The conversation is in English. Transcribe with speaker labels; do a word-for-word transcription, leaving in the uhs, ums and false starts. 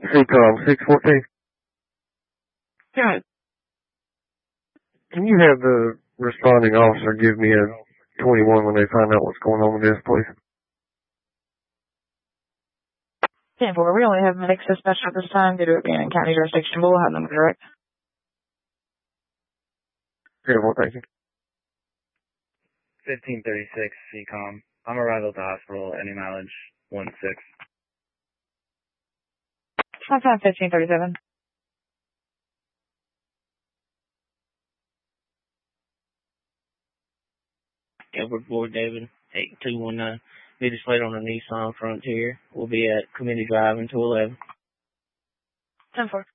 Speaker 1: C-Com six fourteen.
Speaker 2: Good.
Speaker 1: Can you have the responding officer give me a twenty-one when they find out what's going on with this, please?
Speaker 2: ten four, we only have medics dispatched at this time due to it being in county jurisdiction, but we'll have them direct.
Speaker 1: ten four, thank you.
Speaker 3: fifteen thirty-six, C-Com. I'm arrival at the hospital, any mileage, one six.
Speaker 2: Five five fifteen thirty-seven.
Speaker 4: Edward Boyd David, eight two one nine. Be displayed on the Nissan Frontier. We'll be at Community Drive until eleven.
Speaker 2: ten four.